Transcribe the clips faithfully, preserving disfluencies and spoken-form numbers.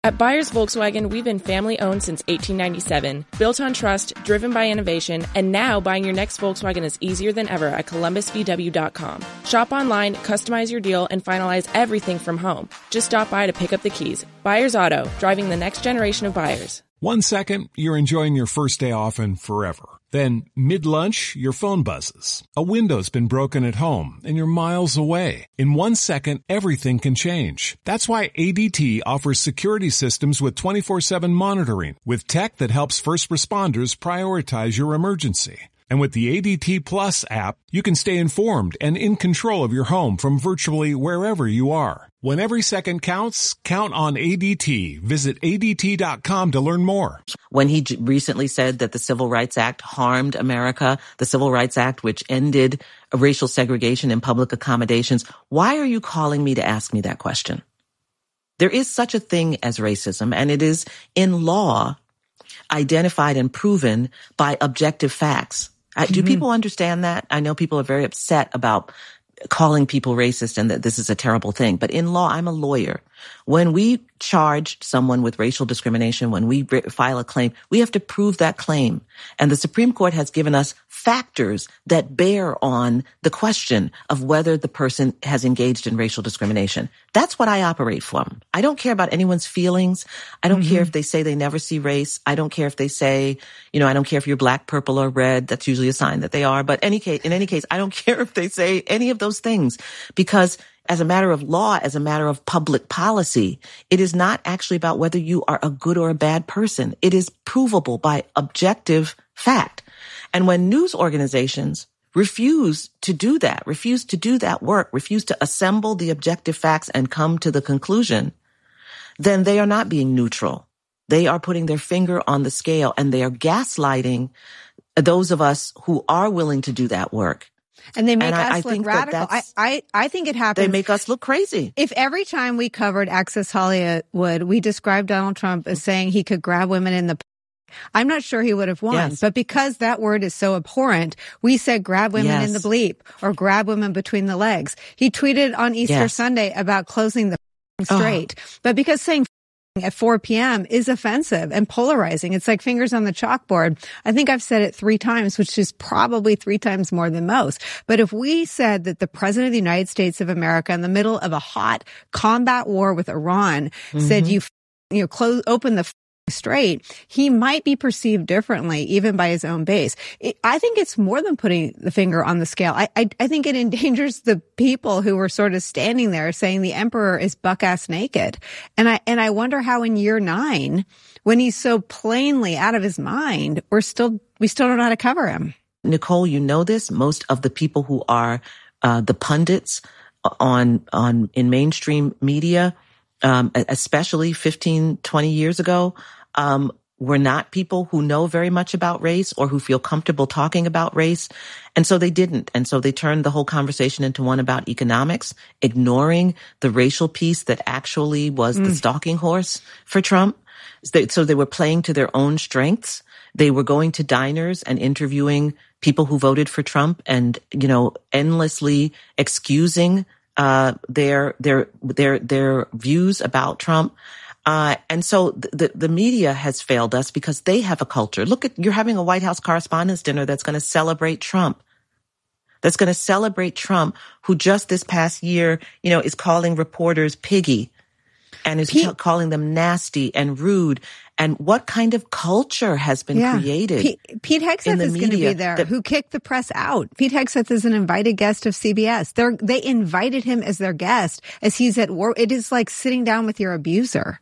At Byers Volkswagen, we've been family-owned since eighteen ninety-seven, built on trust, driven by innovation, and now buying your next Volkswagen is easier than ever at columbus v w dot com. Shop online, customize your deal, and finalize everything from home. Just stop by to pick up the keys. Byers Auto, driving the next generation of buyers. One second, you're enjoying your first day off and forever. Then, mid-lunch, your phone buzzes. A window's been broken at home, and you're miles away. In one second, everything can change. That's why A D T offers security systems with twenty-four seven monitoring, with tech that helps first responders prioritize your emergency. And with the A D T Plus app, you can stay informed and in control of your home from virtually wherever you are. When every second counts, count on A D T. Visit A D T dot com to learn more. When he j- recently said that the Civil Rights Act harmed America, the Civil Rights Act, which ended racial segregation in public accommodations, why are you calling me to ask me that question? There is such a thing as racism, and it is in law identified and proven by objective facts. Mm-hmm. Do people understand that? I know people are very upset about calling people racist and that this is a terrible thing. But in law, I'm a lawyer. When we charge someone with racial discrimination, when we file a claim, we have to prove that claim. And the Supreme Court has given us factors that bear on the question of whether the person has engaged in racial discrimination. That's what I operate from. I don't care about anyone's feelings. I don't mm-hmm. care if they say they never see race. I don't care if they say, you know, I don't care if you're black, purple, or red. That's usually a sign that they are. But any case, in any case, I don't care if they say any of those things, because as a matter of law, as a matter of public policy, it is not actually about whether you are a good or a bad person. It is provable by objective fact. And when news organizations refuse to do that, refuse to do that work, refuse to assemble the objective facts and come to the conclusion, then they are not being neutral. They are putting their finger on the scale, and they are gaslighting those of us who are willing to do that work. And they make and us I, I look radical. I, I, I think it happens. They make us look crazy. If every time we covered Access Hollywood, we described Donald Trump as saying he could grab women in the I'm not sure he would have won. Yes. But because that word is so abhorrent, we said grab women yes. in the bleep or grab women between the legs. He tweeted on Easter yes. Sunday about closing the straight. Oh. But because saying at four p.m. is offensive and polarizing, it's like fingers on the chalkboard. I think I've said it three times, which is probably three times more than most. But if we said that the president of the United States of America, in the middle of a hot combat war with Iran, mm-hmm. said you, you know, close, open the straight, he might be perceived differently, even by his own base. It, I think it's more than putting the finger on the scale. I, I, I think it endangers the people who were sort of standing there saying the emperor is buck-ass naked. And I, and I wonder how in year nine, when he's so plainly out of his mind, we're still, we still don't know how to cover him. Nicole, you know this. Most of the people who are, uh, the pundits on, on, in mainstream media, um, especially fifteen, twenty years ago, um, were not people who know very much about race or who feel comfortable talking about race. And so they didn't. And so they turned the whole conversation into one about economics, ignoring the racial piece that actually was mm. the stalking horse for Trump. So they were playing to their own strengths. They were going to diners and interviewing people who voted for Trump and, you know, endlessly excusing uh their their their their views about Trump. Uh, and so the, the media has failed us because they have a culture. Look at, you're having a White House Correspondents' Dinner that's going to celebrate Trump. That's going to celebrate Trump, who just this past year, you know, is calling reporters piggy and is Pete, calling them nasty and rude. And what kind of culture has been yeah. created? Pete, Pete Hegseth is going to be there, that, who kicked the press out. Pete Hegseth is an invited guest of C B S. They're, they invited him as their guest as he's at war. It is like sitting down with your abuser.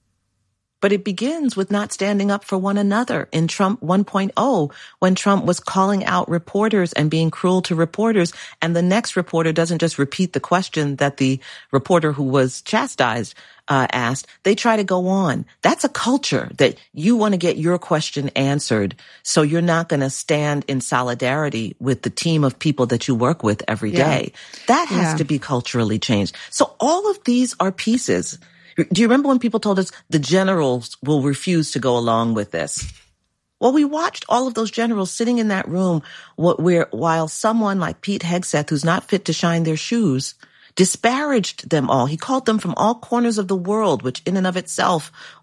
But it begins with not standing up for one another. In Trump one point oh, when Trump was calling out reporters and being cruel to reporters, and the next reporter doesn't just repeat the question that the reporter who was chastised uh, asked, they try to go on. That's a culture that you want to get your question answered, so you're not going to stand in solidarity with the team of people that you work with every day. Yeah. That has yeah. to be culturally changed. So all of these are pieces. Do you remember when people told us the generals will refuse to go along with this? Well, we watched all of those generals sitting in that room where, while someone like Pete Hegseth, who's not fit to shine their shoes, disparaged them all. He called them from all corners of the world, which in and of itself